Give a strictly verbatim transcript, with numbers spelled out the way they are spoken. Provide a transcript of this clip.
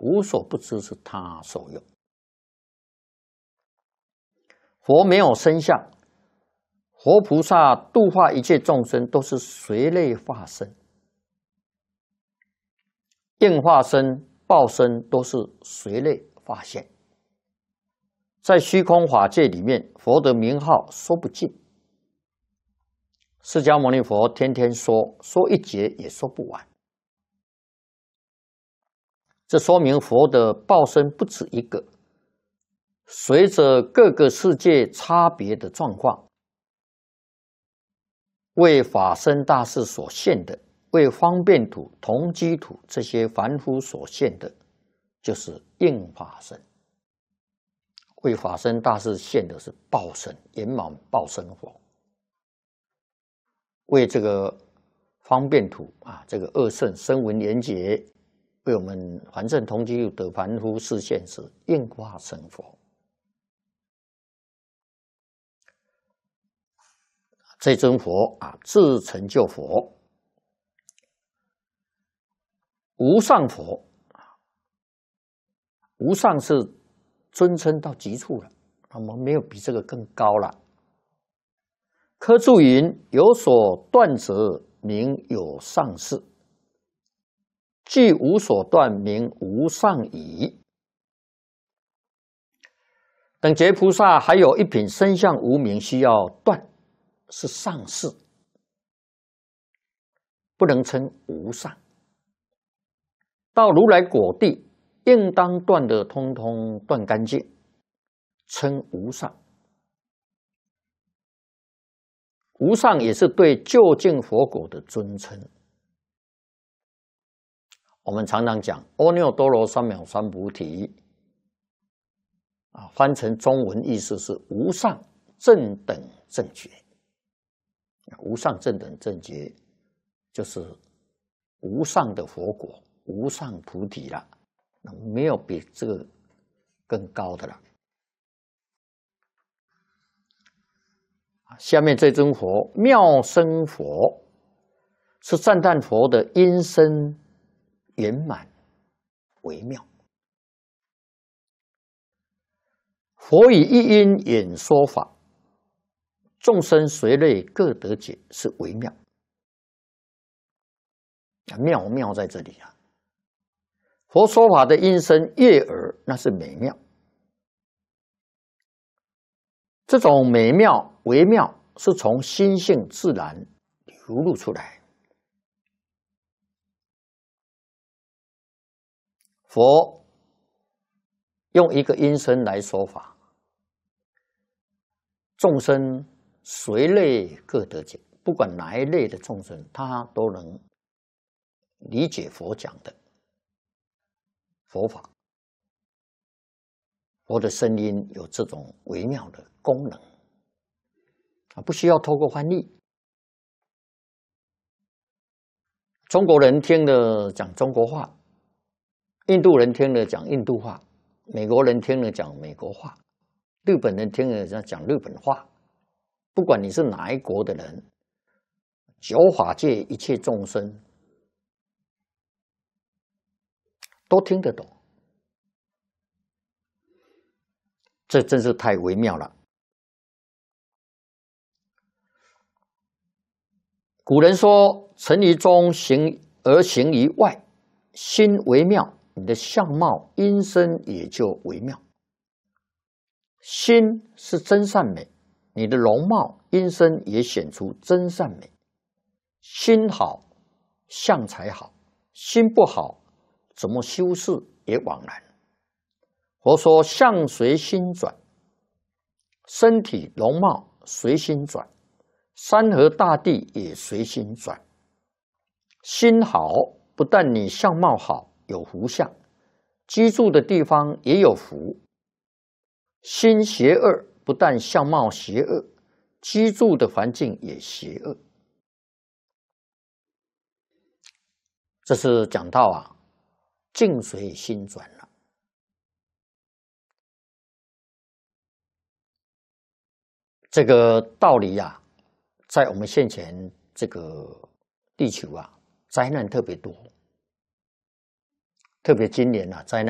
无所不知是他所用。佛没有身相，佛菩萨度化一切众生都是随类化身，应化身、报身都是随类化现。在虚空法界里面，佛的名号说不尽。释迦牟尼佛天天说，说一节也说不完。这说明佛的报身不止一个，随着各个世界差别的状况，为法身大士所现的，为方便土、同居土这些凡夫所现的，就是应化身。为法身大士现的是报身，圆满报身佛。为这个方便土啊，这个二圣声闻缘觉，为我们凡圣同居土的凡夫示现是应化身佛。这尊佛啊，自成就佛，无上佛。无上是尊称到极处了，我们没有比这个更高了。科注云：有所断者，名有上士；既无所断，名无上矣。等觉菩萨还有一品身相无明需要断，是上士，不能称无上。到如来果地，应当断的通通断干净，称无上。无上也是对究竟佛果的尊称。我们常常讲阿耨多罗三藐三菩提，啊，翻成中文意思是无上正等正觉。无上正等正觉就是无上的佛果，无上菩提了，没有比这个更高的了。下面这尊佛妙生佛，是赞叹佛的因身圆满微妙。佛以一因演说法，众生随类各得解，是微妙。妙妙在这里啊！佛说法的音声悦耳，那是美妙。这种美妙微妙，是从心性自然流露出来。佛用一个音声来说法，众生随类各得解，不管哪一类的众生，他都能理解佛讲的佛法。佛的声音有这种微妙的功能啊，不需要透过翻译。中国人听了讲中国话，印度人听了讲印度话，美国人听了讲美国话，日本人听了讲日本话。不管你是哪一国的人，九法界一切众生都听得懂。这真是太微妙了。古人说：“成于中，行而行于外。”心微妙，你的相貌、音声也就微妙。心是真善美，你的容貌、音声也显出真善美。心好，相才好；心不好，怎么修饰也枉然。佛说相随心转，身体容貌随心转，山河大地也随心转。心好，不但你相貌好有福相，居住的地方也有福；心邪恶，不但相貌邪恶，居住的环境也邪恶。这是讲到啊，境随心转了。这个道理呀、啊，在我们现前这个地球啊，灾难特别多，特别今年啊，灾难。